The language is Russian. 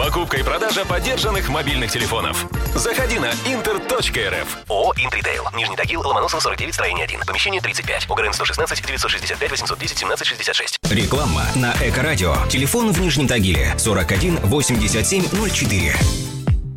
Покупка и продажа подержанных мобильных телефонов. Заходи на inter.rf. ООО «Интритейл». Нижний Тагил, Ломоносов, 49, строение 1. Помещение 35. ОГРН 116 965 810 17 66. Реклама на Эко-радио. Телефон в Нижнем Тагиле 41 87 04.